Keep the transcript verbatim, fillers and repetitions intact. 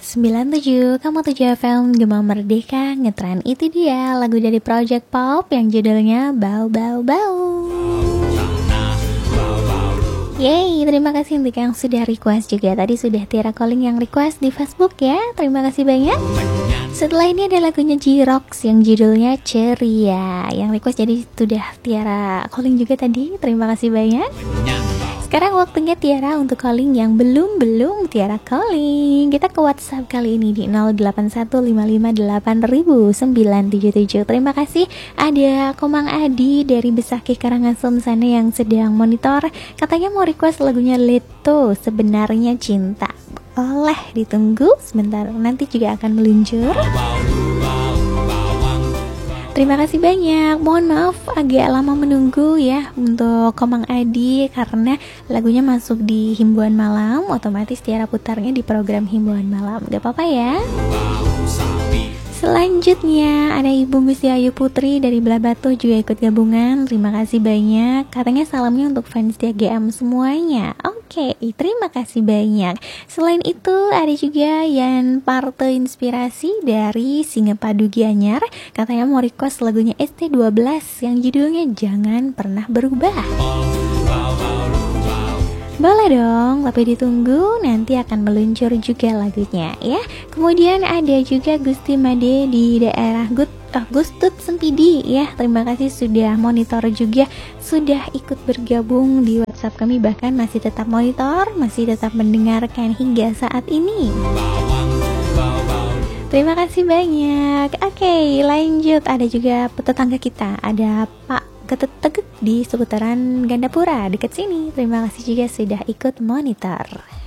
sembilan puluh tujuh koma tujuh F M Gema Merdeka ngetren itu dia lagu dari Project Pop yang judulnya Bau Bau Bau. Yeay, terima kasih untuk yang sudah request juga. Tadi sudah Tiara Calling yang request di Facebook ya. Terima kasih banyak. Setelah ini ada lagunya J-Rocks yang judulnya Ceria. Yang request jadi sudah Tiara Calling juga tadi. Terima kasih banyak. Sekarang waktunya Tiara untuk calling yang belum-belum Tiara calling. Kita ke WhatsApp kali ini di nol delapan satu lima lima delapan nol nol sembilan tujuh tujuh. Terima kasih. Ada Komang Adi dari Besaki Karangasem sana yang sedang monitor. Katanya mau request lagunya Leto, Sebenarnya Cinta. Boleh ditunggu sebentar, nanti juga akan meluncur. Terima kasih banyak. Mohon maaf agak lama menunggu ya untuk Komang Adi karena lagunya masuk di himbauan malam, otomatis Tiara putarnya di program himbauan malam. Gak apa-apa ya. Selanjutnya ada Ibu Gusti Ayu Putri dari Belah Batu juga ikut gabungan. Terima kasih banyak. Katanya salamnya untuk fans G M semuanya. Oke, terima kasih banyak. Selain itu ada juga yang Partai Inspirasi dari Singapadu Gianyar. Katanya mau request lagunya S T dua belas yang judulnya Jangan Pernah Berubah. Boleh dong, tapi ditunggu, nanti akan meluncur juga lagunya ya. Kemudian ada juga Gusti Made di daerah Gut, oh, Gustut Sempidi ya. Terima kasih sudah monitor juga, sudah ikut bergabung di WhatsApp kami, bahkan masih tetap monitor, masih tetap mendengarkan hingga saat ini. Terima kasih banyak. Oke, lanjut. Ada juga tetangga kita, ada Pak Ketet-tegek di seputaran Gandapura dekat sini. Terima kasih juga sudah ikut monitor.